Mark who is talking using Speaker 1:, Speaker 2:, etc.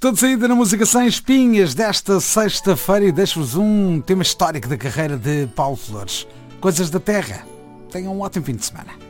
Speaker 1: Estou de saída na música Sem Espinhas desta sexta-feira e deixo-vos um tema histórico da carreira de Paulo Flores. Coisas da Terra. Tenham um ótimo fim de semana.